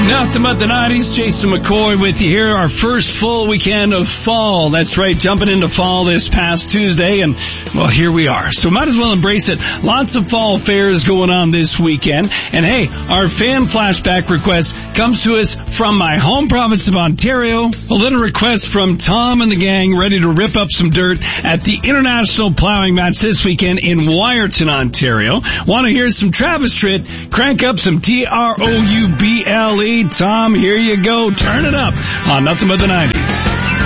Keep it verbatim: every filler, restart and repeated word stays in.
Nothing but the nineties. Jason McCoy with you here. Our first full weekend of fall. That's right, jumping into fall this past Tuesday, and, well, here we are. So might as well embrace it. Lots of fall fairs going on this weekend. And, hey, our fan flashback request comes to us from my home province of Ontario. A little request from Tom and the gang ready to rip up some dirt at the International Plowing Match this weekend in Wyerton, Ontario. Want to hear some Travis Tritt? Crank up some T R O U B L E. Tom, here you go. Turn it up on Nothing But the nineties.